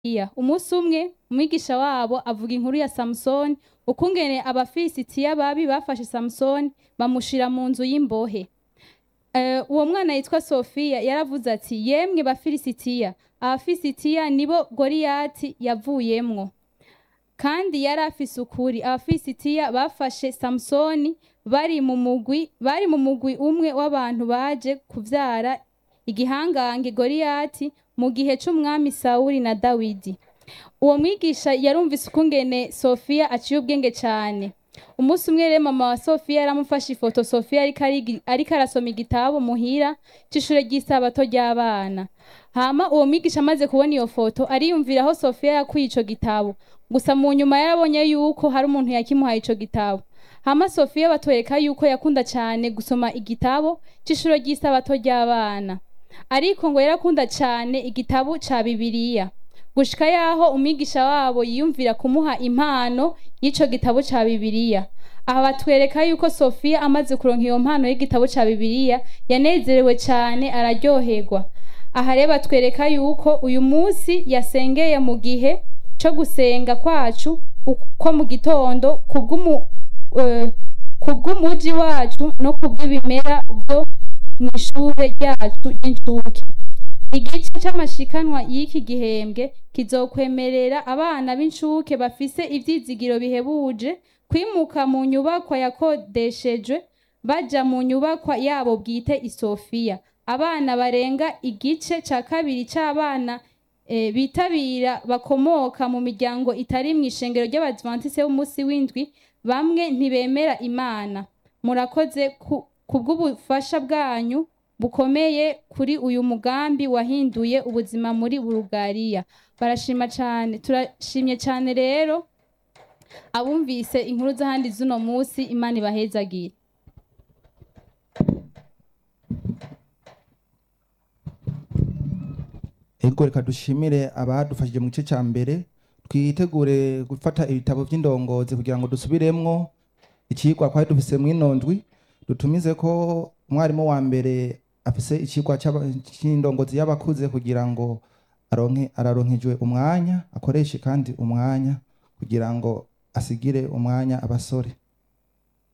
Umunsi umwe umwigisha wabo avuga inkuru ya Samusoni ukungene abafilisitiya babi bafashe Samusoni bamushira mu nzu y'imbohe. Uwo mwana yitwa Sofiya yaravuze ati yemwe bafilisitiya, abafilisitiya nibo Goliyati yavuyemwo. Kandi yari afise ukuri, abafilisitiya bafashe Samusoni bari mu mugwi umwe w'abantu baje kuvyara igihangange Goliyati mu gihe c'umwami Sawuli na Dawidi. Uwo mwigisha yarumvise ukungene Sofiya aciye ubwenge cane. Umunsi umwe rero mama wa Sofiya yaramufashe ifoto Sofiya ariko arasoma igitabo muhira c'ishure ry'isabato ry'abana. Hama uwo mwigisha amaze kubona iyo foto ariyumvira aho Sofiya yakuye ico gitabo. Gusa mu nyuma yarabonye yuko hari umuntu yakimuhaye ico gitabo. Hama Sofiya batwereka yuko yakunda cane gusoma igitabo c'ishure ry'isabato ry'abana. Ariko ngo yarakunda cane igitabo ca Bibiliya. Gushika yaho umwigisha wabo yiyumvira kumuha impano y'ico gitabo ca Bibiliya. Aha batwereka yuko Sofiya amaze kuronka iyo mpano y'igitabo ca Bibiliya yanezerewe cane araryoherwa. Aha rero batwereka yuko uyu munsi yasengeye mu gihe co gusenga kwacu uko mu gitondo kubw'umuji wacu no kubw'ibimera byo mw'ishure ryacu ry'incuke. Igice c'amashikanwa y'iki gihembwe kizokwemerera abana b'incuke bafise ivyizigiro bihebuje kwimuka mu nyubakwa yakodeshejwe baja mu nyubakwa yabo bwite i Sofiya. Abana barenga igice ca kabiri c'abana bitabira bakomoka mu miryango itari mw'ishengero ry'Abadventiste b'umunsi w'indwi, bamwe ntibemera Imana. Murakoze kubw'ubufasha bwanyu bukomeye kuri uyu mugambi wahinduye ubuzima muri Bulugariya. Barashima cane, turashimye cane rero abumvise inkuru z'ahandi z'uno munsi. Imana ibahezagire. Ego reka dushimire abadufashije mu gice ca mbere, twitegure gufata ibitabo vy'indongozi kugira ngo dusubiremwo icigwa twari dufise mw'ino ndwi. Dutumize ko umwarimu wa mbere afise icigwa c'indongozi y'abakuze kugira ngo araronkejwe umwanya akoreshe kandi umwanya kugira ngo asigire umwanya abasore.